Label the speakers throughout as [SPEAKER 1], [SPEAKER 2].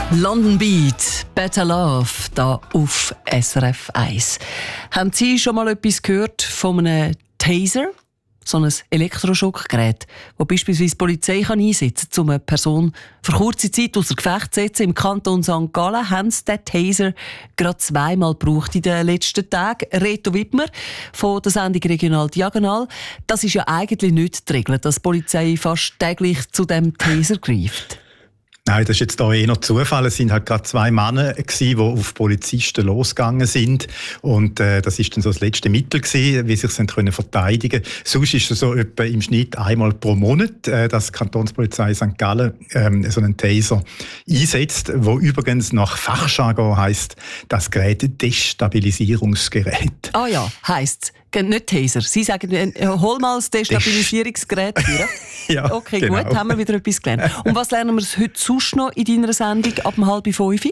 [SPEAKER 1] London Beat, Better Love, da auf SRF 1. Haben Sie schon mal etwas gehört von einem Taser? So ein Elektroschockgerät, das beispielsweise die Polizei einsetzen kann, um eine Person für kurze Zeit außer Gefecht zu setzen. Im Kanton St. Gallen haben sie den Taser gerade zweimal gebraucht in den letzten Tagen. Reto Wittmer von der Sendung Regional Diagonal. Das ist ja eigentlich nicht die Regel, dass die Polizei fast täglich zu dem Taser greift.
[SPEAKER 2] Nein, das ist jetzt hier eher Zufall. Es sind halt gerade zwei Männer die auf Polizisten losgegangen sind. Und das ist dann so das letzte Mittel gewesen, wie sie sich können verteidigen. Sonst ist es so etwa im Schnitt einmal pro Monat, dass die Kantonspolizei St. Gallen so einen Taser einsetzt, wo übrigens nach Fachjargon heisst, das Gerät Destabilisierungsgerät.
[SPEAKER 1] Ah ja, heisst es. Nicht Taser. Sie sagen, hol mal das Destabilisierungsgerät für.
[SPEAKER 2] Ja,
[SPEAKER 1] okay,
[SPEAKER 2] genau.
[SPEAKER 1] Gut, haben wir wieder etwas gelernt. Und was lernen wir heute sonst noch in deiner Sendung ab 4:30?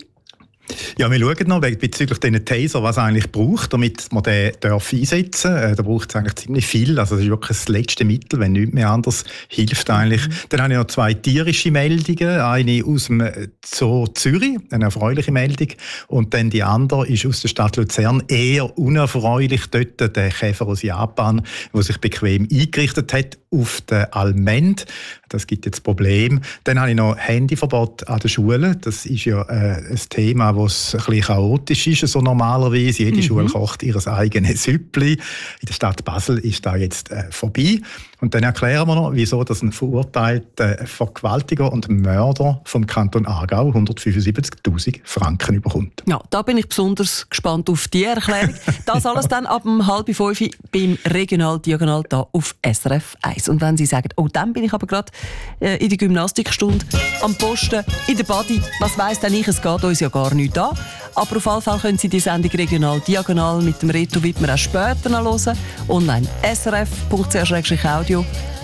[SPEAKER 2] Ja, wir schauen noch bezüglich diesen Taser, was eigentlich braucht, damit man den einsetzen darf. Da braucht es eigentlich ziemlich viel. Also das ist wirklich das letzte Mittel, wenn nichts mehr anderes hilft eigentlich. Dann habe ich noch zwei tierische Meldungen. Eine aus dem Zoo Zürich, eine erfreuliche Meldung. Und dann die andere ist aus der Stadt Luzern, eher unerfreulich. Dort der Käfer aus Japan, der sich bequem eingerichtet hat auf den Almend. Das gibt jetzt Probleme. Dann habe ich noch Handyverbot an den Schulen. Das ist ja ein Thema, das ein bisschen chaotisch ist, so normalerweise. Jede Schule kocht ihr eigenes Süppli. In der Stadt Basel ist da jetzt vorbei. Und dann erklären wir noch, wieso das ein verurteilter Vergewaltiger und Mörder vom Kanton Aargau 175'000 Franken bekommt.
[SPEAKER 1] Ja, da bin ich besonders gespannt auf die Erklärung. Das alles dann ab 4:30 beim Regional Diagonal da auf SRF 1. Und wenn Sie sagen, oh, dann bin ich aber gerade in der Gymnastikstunde am Posten, in der Body, was weiss denn ich, es geht uns ja gar nicht an. Aber auf jeden Fall können Sie die Sendung Regional Diagonal mit dem Reto Wittmer auch später noch hören. Online srf.ch/audio